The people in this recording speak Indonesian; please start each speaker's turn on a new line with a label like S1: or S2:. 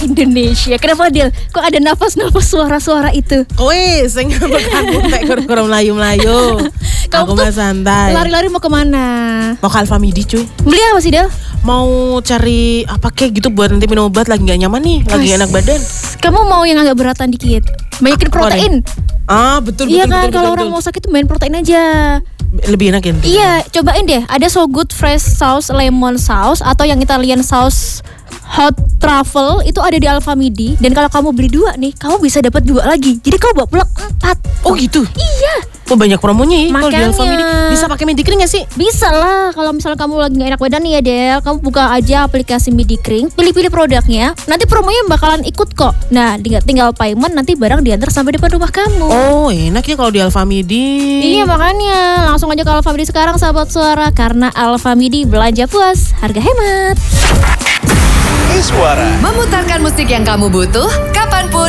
S1: Indonesia. Kenapa Del? Kok ada nafas-nafas suara-suara itu?
S2: Kowe sing bekan tek karo melayu-melayu. Aku mah santai.
S1: Lari-lari mau kemana?
S2: Mau ke Alfamidi cuy.
S1: Beli apa sih Del?
S2: Mau cari apa kek gitu buat nanti minum obat, lagi gak nyaman nih, lagi gak enak badan.
S1: Kamu mau yang agak beratan dikit? Banyakin protein.
S2: Betul.
S1: Iya kan, kalau orang mau sakit tuh main protein aja.
S2: Lebih enak ya.
S1: Iya, cobain deh. Ada So Good Fresh Sauce Lemon Sauce atau yang Italian Sauce Hot Truffle, itu ada di Alfamidi. Dan kalau kamu beli 2 nih, kamu bisa dapat 2 lagi. Jadi kamu bawa pulang 4.
S2: Oh gitu?
S1: Iya.
S2: Oh banyak promonya ya kalau di
S1: Makanya.
S2: Alfamidi. Bisa pakai Medicring gak sih?
S1: Bisa lah. Kalau misalnya kamu lagi gak enak badan nih ya Del, kamu buka aja aplikasi Medicring, pilih-pilih produknya. Nanti promonya bakalan ikut kok. Nah, tinggal payment, nanti barang diantar sampai depan rumah kamu.
S2: Oh enak ya kalau di Alfamidi.
S1: Iya makanya, langsung aja ke Alfamidi sekarang sahabat suara. Karena Alfamidi belanja puas, harga hemat.
S3: Suara memutarkan musik yang kamu butuh kapanpun.